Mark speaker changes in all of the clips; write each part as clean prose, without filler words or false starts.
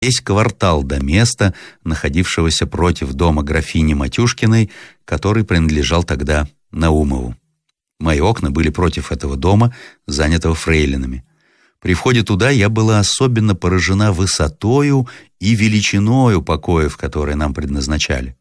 Speaker 1: весь квартал до места, находившегося против дома графини Матюшкиной, который принадлежал тогда Наумову. Мои окна были против этого дома, занятого фрейлинами. При входе туда я была особенно поражена высотою и величиною покоев, которые нам предназначали.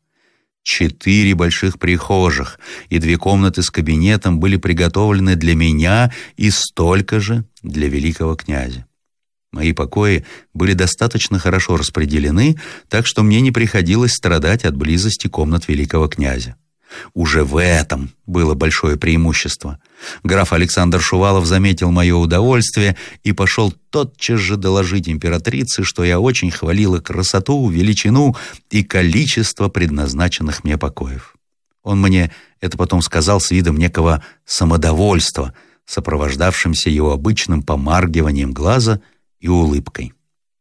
Speaker 1: 4 больших прихожих и 2 комнаты с кабинетом были приготовлены для меня и столько же для великого князя. Мои покои были достаточно хорошо распределены, так что мне не приходилось страдать от близости комнат великого князя. Уже в этом было большое преимущество. Граф Александр Шувалов заметил мое удовольствие и пошел тотчас же доложить императрице, что я очень хвалила красоту, величину и количество предназначенных мне покоев. Он мне это потом сказал с видом некого самодовольства, сопровождавшимся его обычным помаргиванием глаза и улыбкой.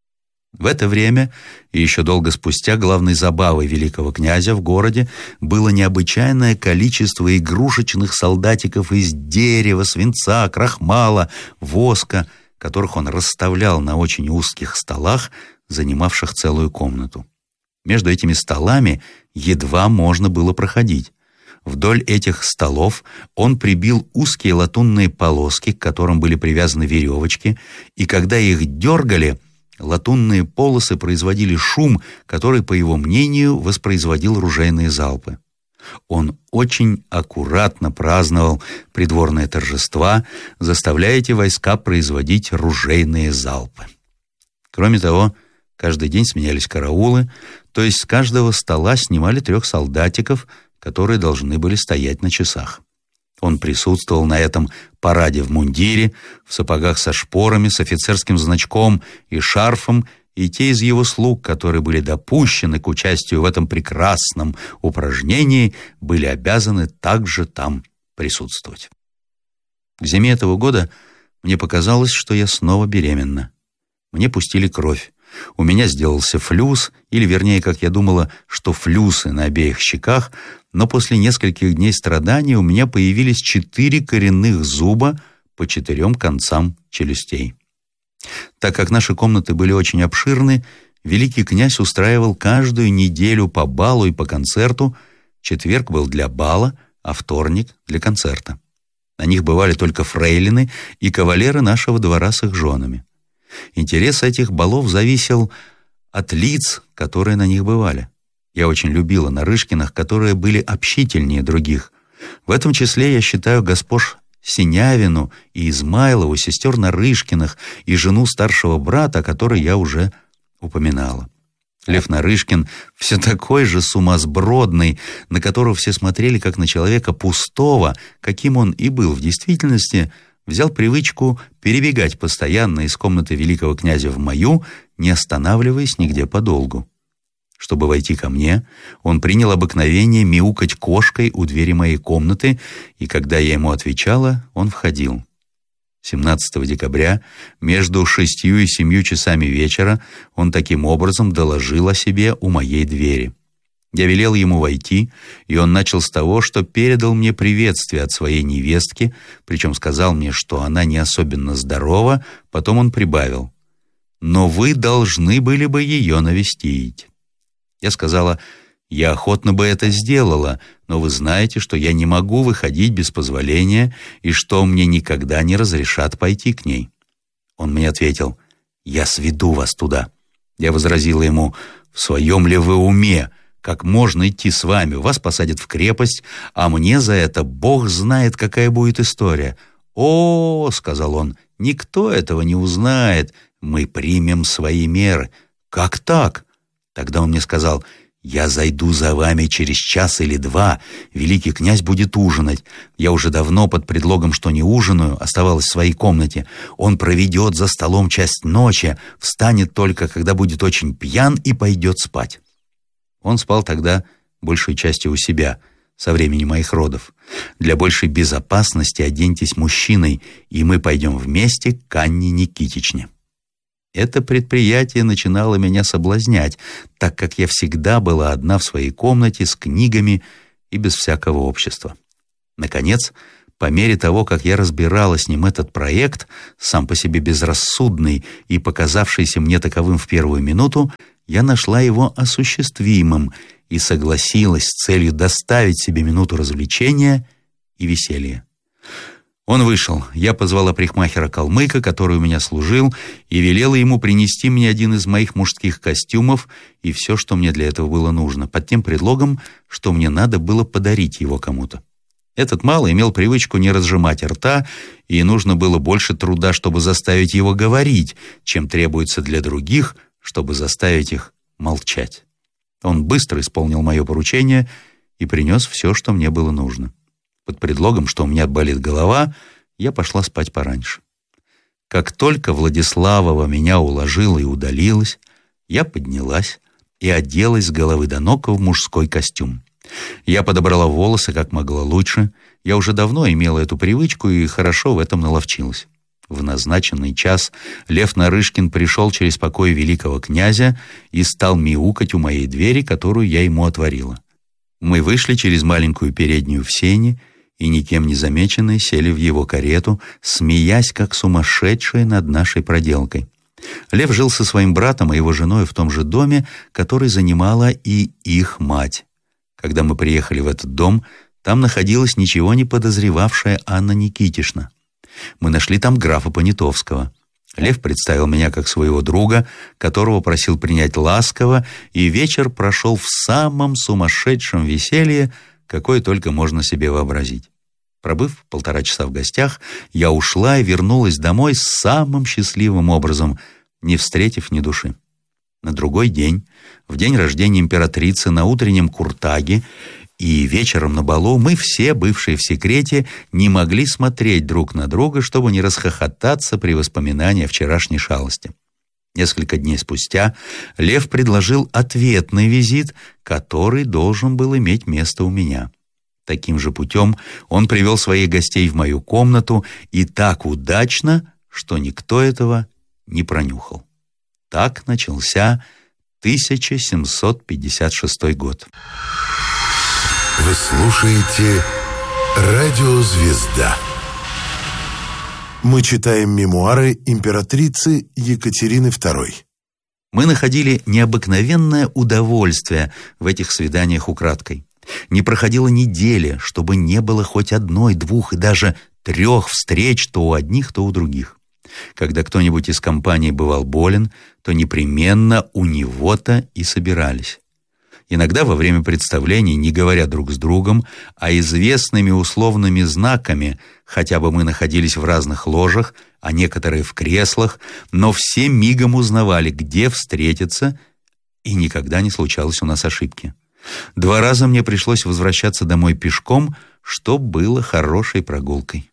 Speaker 1: В это время и еще долго спустя главной забавой великого князя в городе было необычайное количество игрушечных солдатиков из дерева, свинца, крахмала, воска, которых он расставлял на очень узких столах, занимавших целую комнату. Между этими столами едва можно было проходить. Вдоль этих столов он прибил узкие латунные полоски, к которым были привязаны веревочки, и когда их дергали, латунные полосы производили шум, который, по его мнению, воспроизводил ружейные залпы. Он очень аккуратно праздновал придворные торжества, заставляя эти войска производить ружейные залпы. Кроме того, каждый день сменялись караулы, то есть с каждого стола снимали 3 солдатиков, которые должны были стоять на часах. Он присутствовал на этом параде в мундире, в сапогах со шпорами, с офицерским значком и шарфом, и те из его слуг, которые были допущены к участию в этом прекрасном упражнении, были обязаны также там присутствовать. К зиме этого года мне показалось, что я снова беременна. Мне пустили кровь. У меня сделался флюс, или вернее, как я думала, что флюсы на обеих щеках, но после нескольких дней страданий у меня появились 4 коренных зуба по 4 концам челюстей. Так как наши комнаты были очень обширны, великий князь устраивал каждую неделю по балу и по концерту. Четверг был для бала, а вторник для концерта. На них бывали только фрейлины и кавалеры нашего двора с их женами. Интерес этих балов зависел от лиц, которые на них бывали. Я очень любила Нарышкиных, которые были общительнее других. В этом числе я считаю госпож Синявину и Измайлову, сестер Нарышкиных и жену старшего брата, о которой я уже упоминала. Лев Нарышкин все такой же сумасбродный, на которого все смотрели как на человека пустого, каким он и был в действительности, взял привычку перебегать постоянно из комнаты великого князя в мою, не останавливаясь нигде подолгу. Чтобы войти ко мне, он принял обыкновение мяукать кошкой у двери моей комнаты, и когда я ему отвечала, он входил. 17 декабря между 6 и 7 часами вечера он таким образом доложил о себе у моей двери. Я велел ему войти, и он начал с того, что передал мне приветствие от своей невестки, причем сказал мне, что она не особенно здорова, потом он прибавил: «Но вы должны были бы ее навестить». Я сказала: «Я охотно бы это сделала, но вы знаете, что я не могу выходить без позволения и что мне никогда не разрешат пойти к ней». Он мне ответил: «Я сведу вас туда». Я возразила ему: «В своем ли вы уме? Как можно идти с вами? Вас посадят в крепость, а мне за это Бог знает, какая будет история». «О, — сказал он, — никто этого не узнает, мы примем свои меры». «Как так?» Тогда он мне сказал: «Я зайду за вами через час или 2, великий князь будет ужинать. Я уже давно под предлогом, что не ужинаю, оставалась в своей комнате. Он проведет за столом часть ночи, встанет только, когда будет очень пьян, и пойдет спать». Он спал тогда большей частью у себя, со времени моих родов. «Для большей безопасности оденьтесь мужчиной, и мы пойдем вместе к Анне Никитичне». Это предприятие начинало меня соблазнять, так как я всегда была одна в своей комнате с книгами и без всякого общества. Наконец, По мере того, как я разбирала с ним этот проект, сам по себе безрассудный и показавшийся мне таковым в первую минуту, я нашла его осуществимым и согласилась с целью доставить себе минуту развлечения и веселья. Он вышел. Я позвала парикмахера-калмыка, который у меня служил, и велела ему принести мне один из моих мужских костюмов и все, что мне для этого было нужно, под тем предлогом, что мне надо было подарить его кому-то. Этот малый имел привычку не разжимать рта, и нужно было больше труда, чтобы заставить его говорить, чем требуется для других, чтобы заставить их молчать. Он быстро исполнил мое поручение и принес все, что мне было нужно. Под предлогом, что у меня болит голова, я пошла спать пораньше. Как только Владиславова меня уложила и удалилась, я поднялась и оделась с головы до ног в мужской костюм. Я подобрала волосы как могла лучше. Я уже давно имела эту привычку и хорошо в этом наловчилась. В назначенный час Лев Нарышкин пришел через покой великого князя и стал мяукать у моей двери, которую я ему отворила. Мы вышли через маленькую переднюю в сени и, никем не замеченные, сели в его карету, смеясь, как сумасшедшие над нашей проделкой. Лев жил со своим братом и его женой в том же доме, который занимала и их мать. Когда мы приехали в этот дом, там находилась ничего не подозревавшая Анна Никитишна. Мы нашли там графа Понятовского. Лев представил меня как своего друга, которого просил принять ласково, и вечер прошел в самом сумасшедшем веселье, какое только можно себе вообразить. Пробыв 1,5 часа в гостях, я ушла и вернулась домой самым счастливым образом, не встретив ни души. На другой день, в день рождения императрицы, на утреннем куртаге и вечером на балу, мы все, бывшие в секрете, не могли смотреть друг на друга, чтобы не расхохотаться при воспоминании о вчерашней шалости. Несколько дней спустя Лев предложил ответный визит, который должен был иметь место у меня. Таким же путем он привел своих гостей в мою комнату и так удачно, что никто этого не пронюхал. Так начался 1756 год.
Speaker 2: Вы слушаете «Радио Звезда». Мы читаем мемуары императрицы Екатерины II.
Speaker 1: Мы находили необыкновенное удовольствие в этих свиданиях украдкой. Не проходила неделя, чтобы не было хоть 1, 2 и даже 3 встреч то у одних, то у других. Когда кто-нибудь из компании бывал болен, то непременно у него-то и собирались. Иногда во время представлений, не говоря друг с другом, а известными условными знаками, хотя бы мы находились в разных ложах, а некоторые в креслах, но все мигом узнавали, где встретиться, и никогда не случалось у нас ошибки. 2 раза мне пришлось возвращаться домой пешком, что было хорошей прогулкой.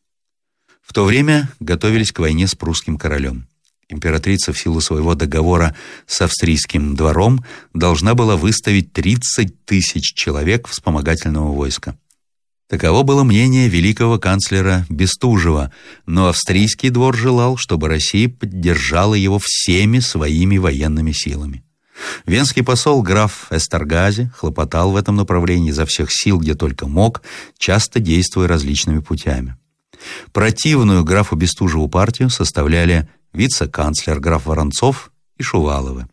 Speaker 1: В то время готовились к войне с прусским королем. Императрица в силу своего договора с австрийским двором должна была выставить 30 000 человек вспомогательного войска. Таково было мнение великого канцлера Бестужева, но австрийский двор желал, чтобы Россия поддержала его всеми своими военными силами. Венский посол граф Эстергази хлопотал в этом направлении изо всех сил, где только мог, часто действуя различными путями. Противную графу Бестужеву партию составляли вице-канцлер граф Воронцов и Шуваловы.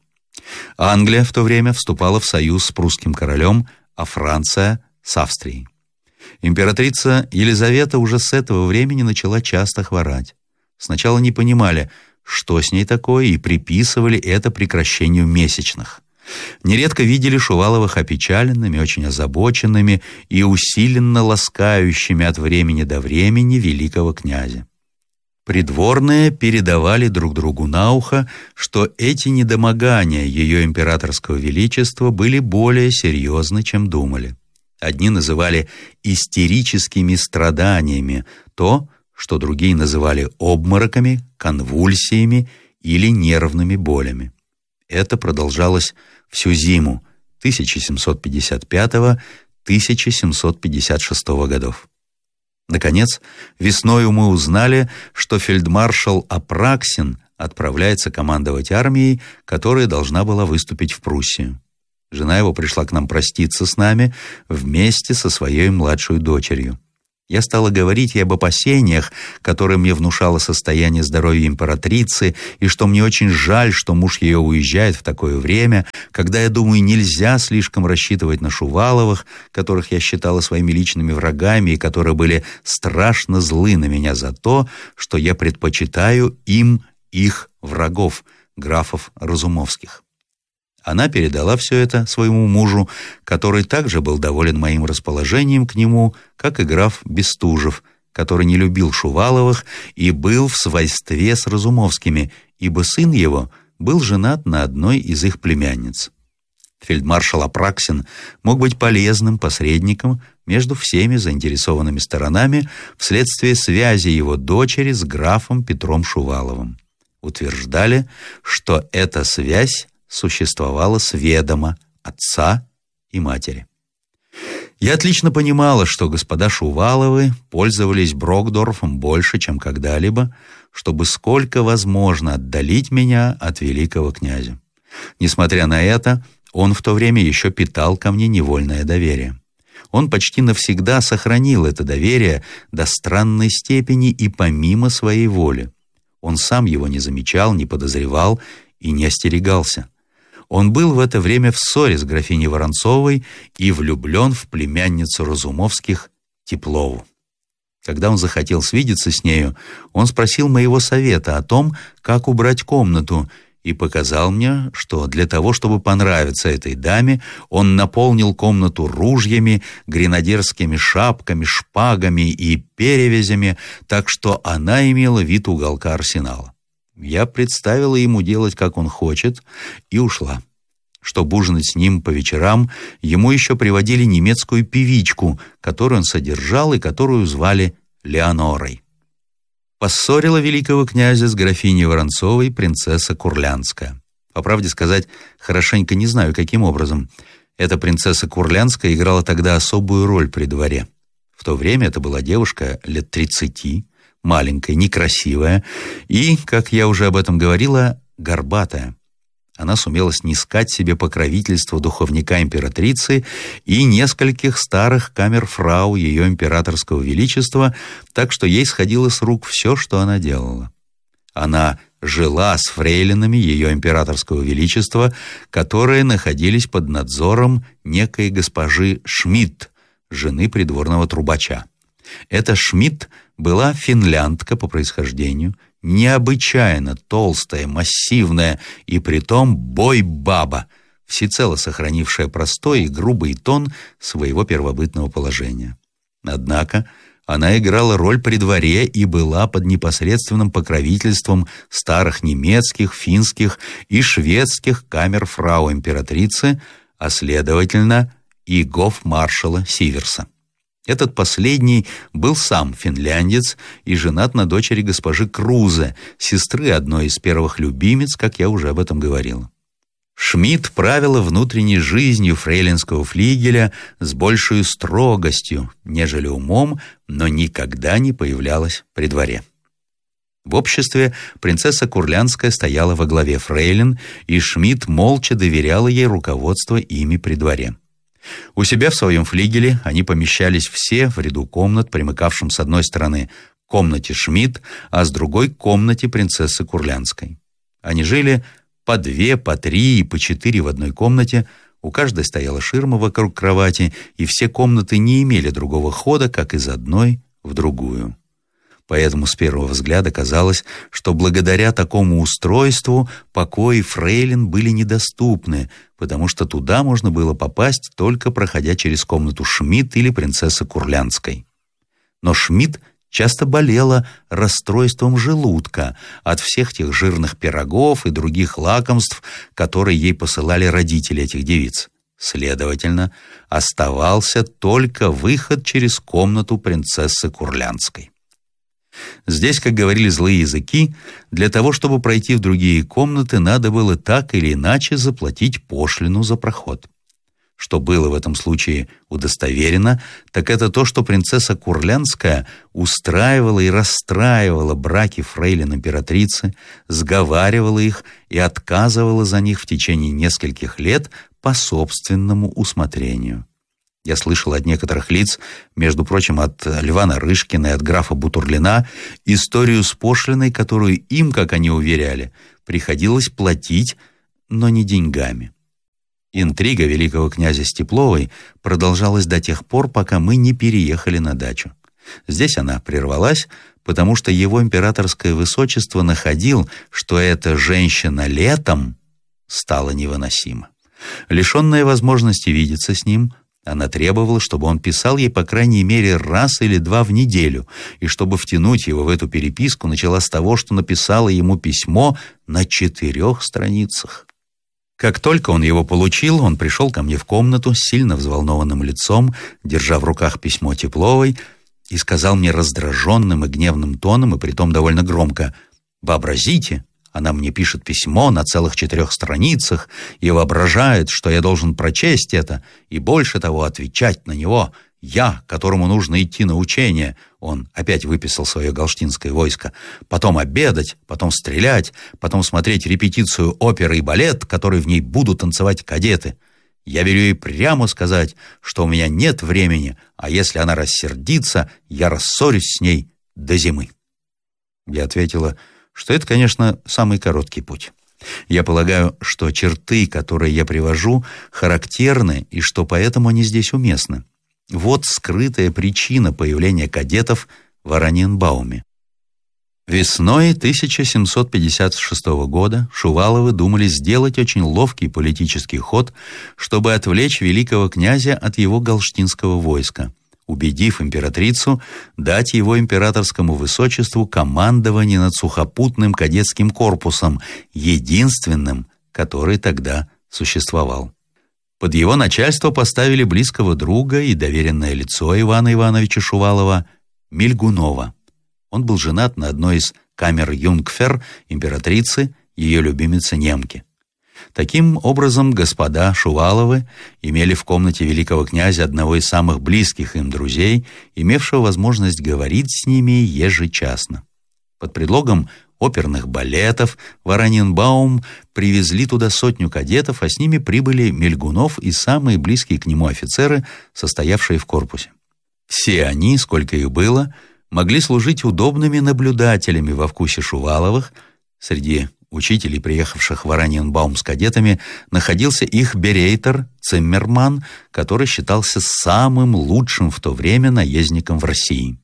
Speaker 1: Англия в то время вступала в союз с прусским королем, а Франция — с Австрией. Императрица Елизавета уже с этого времени начала часто хворать. Сначала не понимали, что с ней такое, и приписывали это прекращению месячных. Нередко видели Шуваловых опечаленными, очень озабоченными и усиленно ласкающими от времени до времени великого князя. Придворные передавали друг другу на ухо, что эти недомогания ее императорского величества были более серьезны, чем думали. Одни называли истерическими страданиями то, что другие называли обмороками, конвульсиями или нервными болями. Это продолжалось всю зиму 1755-1756 годов. Наконец, весною мы узнали, что фельдмаршал Апраксин отправляется командовать армией, которая должна была выступить в Пруссию. Жена его пришла к нам проститься с нами вместе со своей младшей дочерью. Я стала говорить ей об опасениях, которые мне внушало состояние здоровья императрицы, и что мне очень жаль, что муж ее уезжает в такое время, когда, я думаю, нельзя слишком рассчитывать на Шуваловых, которых я считала своими личными врагами и которые были страшно злы на меня за то, что я предпочитаю им их врагов, графов Разумовских. Она передала все это своему мужу, который также был доволен моим расположением к нему, как и граф Бестужев, который не любил Шуваловых и был в свойстве с Разумовскими, ибо сын его был женат на одной из их племянниц. Фельдмаршал Апраксин мог быть полезным посредником между всеми заинтересованными сторонами вследствие связи его дочери с графом Петром Шуваловым. Утверждали, что эта связь существовало с ведома отца и матери. Я отлично понимала, что господа Шуваловы пользовались Брокдорфом больше, чем когда-либо, чтобы сколько возможно отдалить меня от великого князя. Несмотря на это, он в то время еще питал ко мне невольное доверие. Он почти навсегда сохранил это доверие до странной степени и помимо своей воли. Он сам его не замечал, не подозревал и не остерегался. Он был в это время в ссоре с графиней Воронцовой и влюблен в племянницу Разумовских Теплову. Когда он захотел свидеться с нею, он спросил моего совета о том, как убрать комнату, и показал мне, что для того, чтобы понравиться этой даме, он наполнил комнату ружьями, гренадерскими шапками, шпагами и перевязями, так что она имела вид уголка арсенала. Я представила ему делать, как он хочет, и ушла. Чтобы ужинать с ним по вечерам, ему еще приводили немецкую певичку, которую он содержал и которую звали Леонорой. Поссорила великого князя с графиней Воронцовой принцесса Курлянская. По правде сказать, хорошенько не знаю, каким образом. Эта принцесса Курлянская играла тогда особую роль при дворе. В то время это была девушка лет 30, маленькая, некрасивая и, как я уже об этом говорила, горбатая. Она сумела снискать себе покровительство духовника императрицы и нескольких старых камерфрау ее императорского величества, так что ей сходило с рук все, что она делала. Она жила с фрейлинами ее императорского величества, которые находились под надзором некой госпожи Шмидт, жены придворного трубача. Эта Шмидт была финляндка по происхождению, необычайно толстая, массивная и притом бой-баба, всецело сохранившая простой и грубый тон своего первобытного положения. Однако она играла роль при дворе и была под непосредственным покровительством старых немецких, финских и шведских камерфрау императрицы, а следовательно и гофмаршала Сиверса. Этот последний был сам финляндец и женат на дочери госпожи Крузе, сестры одной из первых любимец, как я уже об этом говорил. Шмидт правила внутренней жизнью фрейлинского флигеля с большей строгостью, нежели умом, но никогда не появлялась при дворе. В обществе принцесса Курлянская стояла во главе фрейлин, и Шмидт молча доверяла ей руководство ими при дворе. У себя в своем флигеле они помещались все в ряду комнат, примыкавшим с одной стороны к комнате Шмидт, а с другой к комнате принцессы Курлянской. Они жили по 2, по 3 и по 4 в одной комнате, у каждой стояла ширма вокруг кровати, и все комнаты не имели другого хода, как из одной в другую. Поэтому с первого взгляда казалось, что благодаря такому устройству покои фрейлин были недоступны, потому что туда можно было попасть, только проходя через комнату Шмидт или принцессы Курлянской. Но Шмидт часто болела расстройством желудка от всех тех жирных пирогов и других лакомств, которые ей посылали родители этих девиц. Следовательно, оставался только выход через комнату принцессы Курлянской. Здесь, как говорили злые языки, для того, чтобы пройти в другие комнаты, надо было так или иначе заплатить пошлину за проход. Что было в этом случае удостоверено, так это то, что принцесса Курлянская устраивала и расстраивала браки фрейлин императрицы, сговаривала их и отказывала за них в течение нескольких лет по собственному усмотрению. Я слышал от некоторых лиц, между прочим, от Льва Нарышкина и от графа Бутурлина, историю с пошлиной, которую им, как они уверяли, приходилось платить, но не деньгами. Интрига великого князя Степловой продолжалась до тех пор, пока мы не переехали на дачу. Здесь она прервалась, потому что его императорское высочество находил, что эта женщина летом стала невыносима. Лишенная возможности видеться с ним, она требовала, чтобы он писал ей по крайней мере раз или два в неделю, и чтобы втянуть его в эту переписку, начала с того, что написала ему письмо на 4 страницах. Как только он его получил, он пришел ко мне в комнату с сильно взволнованным лицом, держа в руках письмо Тепловой, и сказал мне раздраженным и гневным тоном, и притом довольно громко: «Вообразите, она мне пишет письмо на целых 4 страницах и воображает, что я должен прочесть это и больше того отвечать на него. Я, которому нужно идти на учение», он опять выписал свое галштинское войско, «потом обедать, потом стрелять, потом смотреть репетицию оперы и балет, которые в ней будут танцевать кадеты. Я велю ей прямо сказать, что у меня нет времени, а если она рассердится, я рассорюсь с ней до зимы». Я ответила, что это, конечно, самый короткий путь. Я полагаю, что черты, которые я привожу, характерны и что поэтому они здесь уместны. Вот скрытая причина появления кадетов в Ораниенбауме. Весной 1756 года Шуваловы думали сделать очень ловкий политический ход, чтобы отвлечь великого князя от его галштинского войска, убедив императрицу дать его императорскому высочеству командование над сухопутным кадетским корпусом, единственным, который тогда существовал. Под его начальство поставили близкого друга и доверенное лицо Ивана Ивановича Шувалова Мильгунова. Он был женат на одной из камер-юнгфер императрицы, ее любимицы немки. Таким образом, господа Шуваловы имели в комнате великого князя одного из самых близких им друзей, имевшего возможность говорить с ними ежечасно. Под предлогом оперных балетов в Ораниенбаум привезли туда 100 кадетов, а с ними прибыли Мильгунов и самые близкие к нему офицеры, состоявшие в корпусе. Все они, сколько их было, могли служить удобными наблюдателями во вкусе Шуваловых. Среди учителей, приехавших в Ораниенбаум с кадетами, находился их берейтер Циммерман, который считался самым лучшим в то время наездником в России.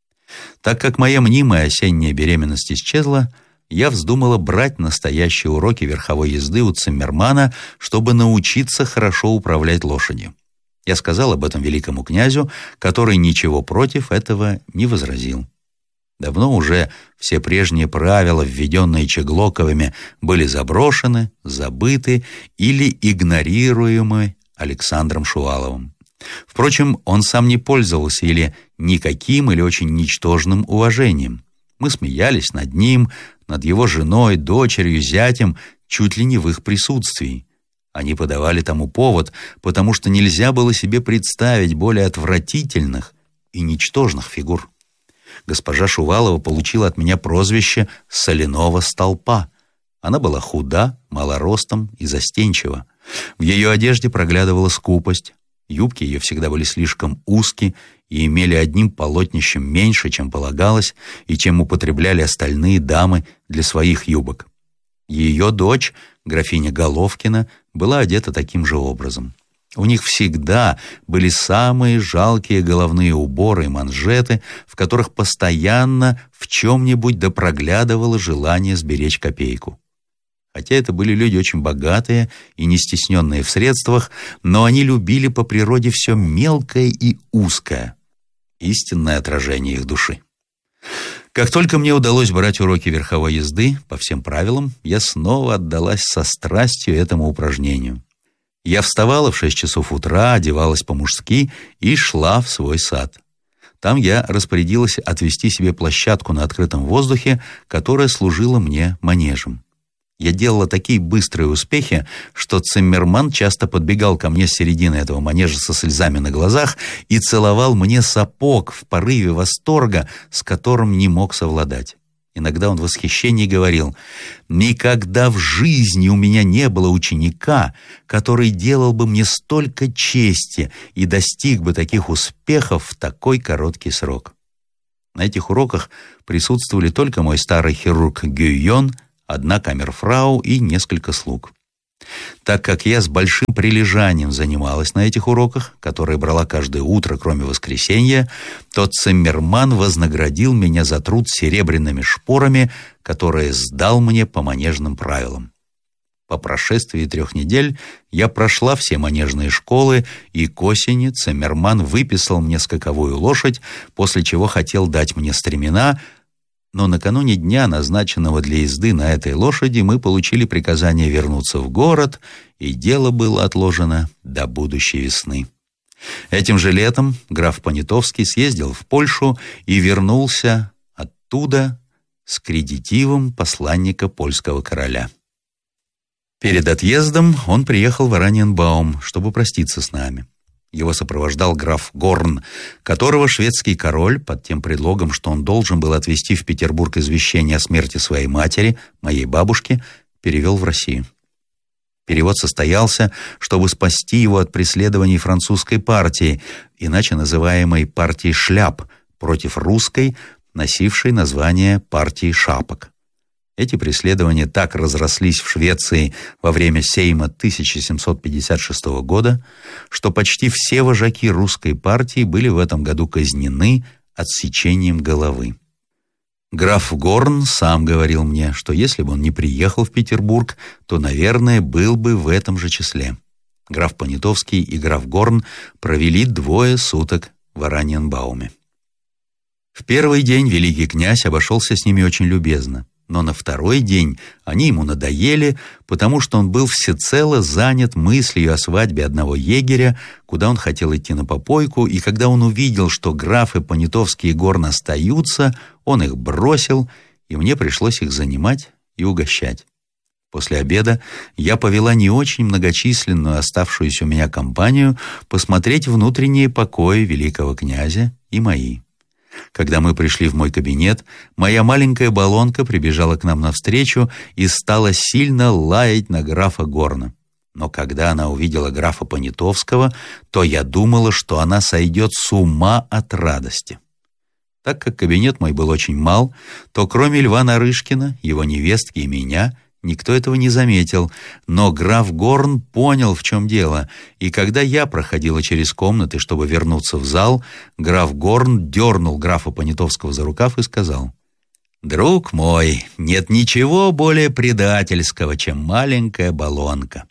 Speaker 1: Так как моя мнимая осенняя беременность исчезла, я вздумала брать настоящие уроки верховой езды у Циммермана, чтобы научиться хорошо управлять лошадью. Я сказал об этом великому князю, который ничего против этого не возразил. Давно уже все прежние правила, введенные Чеглоковыми, были заброшены, забыты или игнорируемы Александром Шуваловым. Впрочем, он сам не пользовался или никаким, или очень ничтожным уважением. Мы смеялись над ним, над его женой, дочерью, зятем, чуть ли не в их присутствии. Они подавали тому повод, потому что нельзя было себе представить более отвратительных и ничтожных фигур. Госпожа Шувалова получила от меня прозвище «соляного столпа». Она была худа, малоростом и застенчива. В ее одежде проглядывала скупость. Юбки ее всегда были слишком узкие и имели одним полотнищем меньше, чем полагалось, и чем употребляли остальные дамы для своих юбок. Ее дочь, графиня Головкина, была одета таким же образом. У них всегда были самые жалкие головные уборы и манжеты, в которых постоянно в чем-нибудь да проглядывало желание сберечь копейку. Хотя это были люди очень богатые и не стесненные в средствах, но они любили по природе все мелкое и узкое, истинное отражение их души. Как только мне удалось брать уроки верховой езды по всем правилам, я снова отдалась со страстью этому упражнению. Я вставала в 6 часов утра, одевалась по-мужски и шла в свой сад. Там я распорядилась отвести себе площадку на открытом воздухе, которая служила мне манежем. Я делала такие быстрые успехи, что Циммерман часто подбегал ко мне с середины этого манежа со слезами на глазах и целовал мне сапог в порыве восторга, с которым не мог совладать. Иногда он в восхищении говорил: «Никогда в жизни у меня не было ученика, который делал бы мне столько чести и достиг бы таких успехов в такой короткий срок». На этих уроках присутствовали только мой старый хирург Гюйон, одна камерфрау и несколько слуг. Так как я с большим прилежанием занималась на этих уроках, которые брала каждое утро, кроме воскресенья, то Циммерман вознаградил меня за труд серебряными шпорами, которые сдал мне по манежным правилам. По прошествии 3 недель я прошла все манежные школы, и к осени Циммерман выписал мне скаковую лошадь, после чего хотел дать мне стремена, но накануне дня, назначенного для езды на этой лошади, мы получили приказание вернуться в город, и дело было отложено до будущей весны. Этим же летом граф Понятовский съездил в Польшу и вернулся оттуда с кредитивом посланника польского короля. Перед отъездом он приехал в Ораниенбаум, чтобы проститься с нами. Его сопровождал граф Горн, которого шведский король, под тем предлогом, что он должен был отвезти в Петербург извещение о смерти своей матери, моей бабушки, перевел в Россию. Перевод состоялся, чтобы спасти его от преследований французской партии, иначе называемой партии шляп, против русской, носившей название партии шапок. Эти преследования так разрослись в Швеции во время Сейма 1756 года, что почти все вожаки русской партии были в этом году казнены отсечением головы. Граф Горн сам говорил мне, что если бы он не приехал в Петербург, то, наверное, был бы в этом же числе. Граф Понятовский и граф Горн провели 2 суток в Ораниенбауме. В первый день великий князь обошелся с ними очень любезно. Но на второй день они ему надоели, потому что он был всецело занят мыслью о свадьбе одного егеря, куда он хотел идти на попойку, и когда он увидел, что графы Понятовский и Горн остаются, он их бросил, и мне пришлось их занимать и угощать. После обеда я повела не очень многочисленную оставшуюся у меня компанию посмотреть внутренние покои великого князя и мои. Когда мы пришли в мой кабинет, моя маленькая баллонка прибежала к нам навстречу и стала сильно лаять на графа Горна. Но когда она увидела графа Понятовского, то я думала, что она сойдет с ума от радости. Так как кабинет мой был очень мал, то кроме Льва Нарышкина, его невестки и меня, никто этого не заметил, но граф Горн понял, в чем дело, и когда я проходила через комнаты, чтобы вернуться в зал, граф Горн дернул графа Понятовского за рукав и сказал: «Друг мой, нет ничего более предательского, чем маленькая баллонка.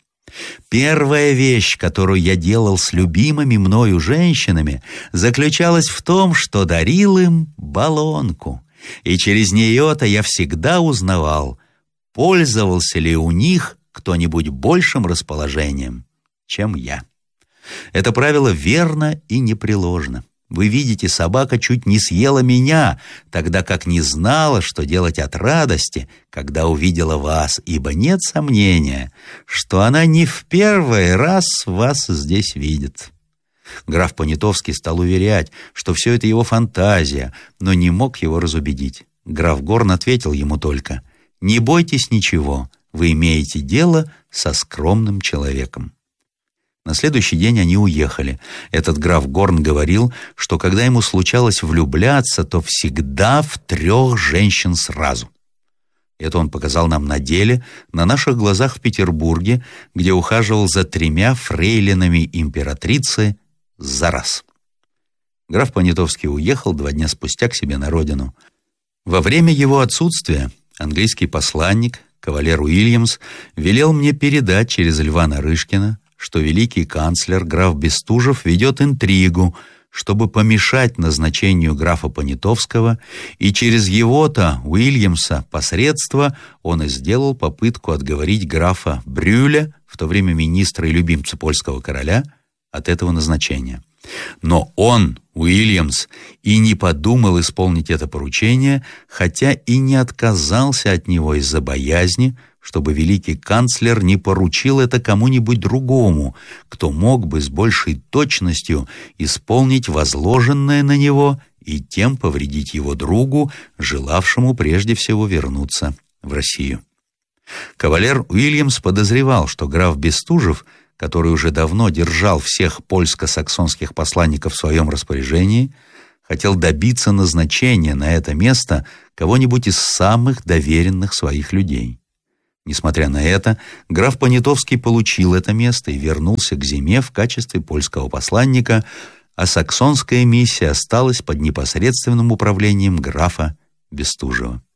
Speaker 1: Первая вещь, которую я делал с любимыми мною женщинами, заключалась в том, что дарил им баллонку, и через нее-то я всегда узнавал, пользовался ли у них кто-нибудь большим расположением, чем я. Это правило верно и непреложно. Вы видите, собака чуть не съела меня, тогда как не знала, что делать от радости, когда увидела вас, ибо нет сомнения, что она не в первый раз вас здесь видит». Граф Понятовский стал уверять, что все это его фантазия, но не мог его разубедить. Граф Горн ответил ему только: «Не бойтесь ничего, вы имеете дело со скромным человеком». На следующий день они уехали. Этот граф Горн говорил, что когда ему случалось влюбляться, то всегда в 3 женщин сразу. Это он показал нам на деле, на наших глазах в Петербурге, где ухаживал за 3 фрейлинами императрицы за раз. Граф Понятовский уехал 2 дня спустя к себе на родину. Во время его отсутствия английский посланник, кавалер Уильямс, велел мне передать через Льва Нарышкина, что великий канцлер граф Бестужев ведет интригу, чтобы помешать назначению графа Понятовского, и через его-то, Уильямса, посредство он и сделал попытку отговорить графа Брюля, в то время министра и любимца польского короля, от этого назначения. Но он, Уильямс, и не подумал исполнить это поручение, хотя и не отказался от него из-за боязни, чтобы великий канцлер не поручил это кому-нибудь другому, кто мог бы с большей точностью исполнить возложенное на него и тем повредить его другу, желавшему прежде всего вернуться в Россию. Кавалер Уильямс подозревал, что граф Бестужев, который уже давно держал всех польско-саксонских посланников в своем распоряжении, хотел добиться назначения на это место кого-нибудь из самых доверенных своих людей. Несмотря на это, граф Понятовский получил это место и вернулся к зиме в качестве польского посланника, а саксонская миссия осталась под непосредственным управлением графа Бестужева.